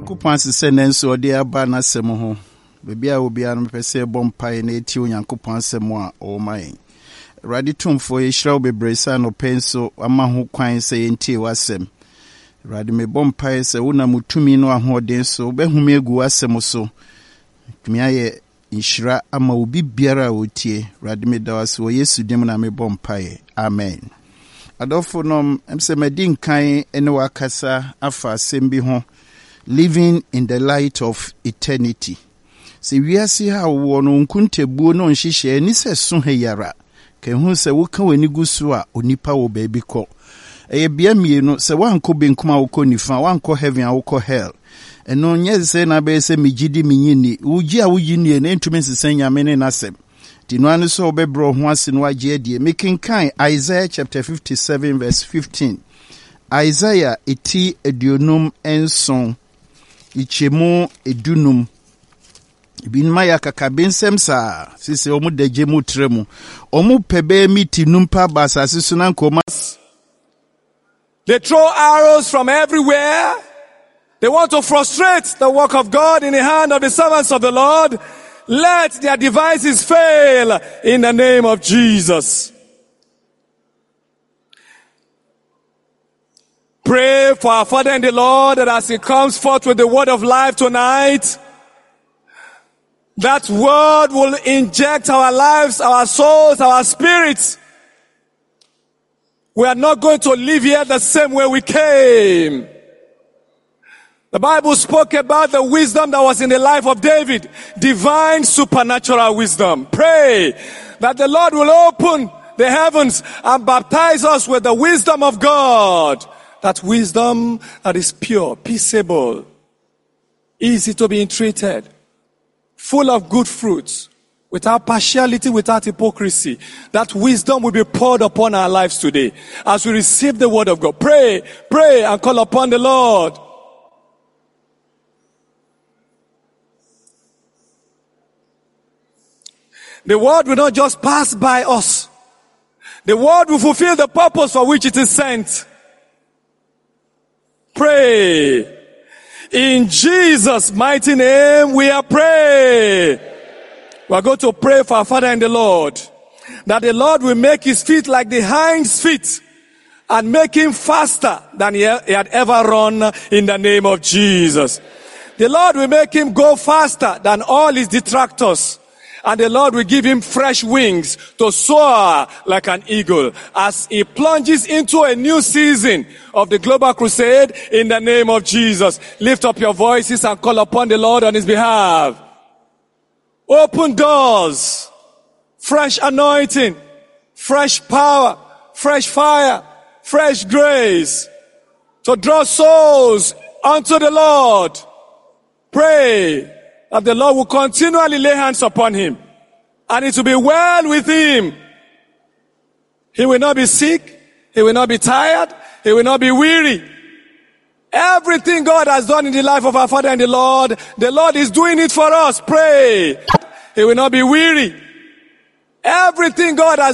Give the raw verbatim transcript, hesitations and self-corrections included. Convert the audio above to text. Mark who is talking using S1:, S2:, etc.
S1: Nyankopɔn asese nenso ode aba na sem ho. Bebia obia no pese bompae na eti Nyankopɔn asem a o mai. Radi tumfo yeshra obebresa no penso ama ho kwan se yentie wasem. Radi me bompae se una mutumi no ahoden so behume egu asem so. Tumi aye inshira ama obi biara otie. Radi me dawase wo Yesu dim na me bompae. Amen. Adolfo nom emse medin kan ene wakasa afa asem bi ho. Living in the light of eternity. Se wiase ha wo no nkuntebuo no nhihye ni se so heyara. Ke hu se wo ka wani gusu a onipa wo baabi kɔ. Eye bia mienu se wanko benkum a wo kɔ nifa, wanko heaven a wo kɔ hell. Eno nye se na be se migidi minyini. Uji a wuyi nie na ntumi sesen nyame ne nasem. Dino anu so obebro ho ase no agye adie. Mekenkan Isaiah chapter fifty-seven verse fifteen. Isaiah eti edionum enson. Ichemu edunum binma ya kakabensem sa sise omu deje mu tremu omu pebe miti numpa basa sisuna nkoma.
S2: They throw arrows from everywhere. They want to frustrate the work of God in the hand of the servants of the Lord. Let their devices fail in the name of Jesus. Pray for our Father in the Lord that as He comes forth with the word of life tonight, that word will inject our lives, our souls, our spirits. We are not going to live here the same way we came. The Bible spoke about the wisdom that was in the life of David. Divine supernatural wisdom. Pray that the Lord will open the heavens and baptize us with the wisdom of God. That wisdom that is pure, peaceable, easy to be entreated, full of good fruits, without partiality, without hypocrisy. That wisdom will be poured upon our lives today as we receive the word of God. Pray, pray and call upon the Lord. The word will not just pass by us. The word will fulfill the purpose for which it is sent. Pray. In Jesus' mighty name we are praying. We are going to pray for our Father in the Lord, that the Lord will make his feet like the hind's feet and make him faster than he had ever run in the name of Jesus. The Lord will make him go faster than all his detractors. And the Lord will give him fresh wings to soar like an eagle as he plunges into a new season of the global crusade in the name of Jesus. Lift up your voices and call upon the Lord on his behalf. Open doors, fresh anointing, fresh power, fresh fire, fresh grace to draw souls unto the Lord. Pray that the Lord will continually lay hands upon him, and it will be well with him. He will not be sick. He will not be tired. He will not be weary. Everything God has done in the life of our Father and the Lord, the Lord is doing it for us. Pray. He will not be weary. Everything God has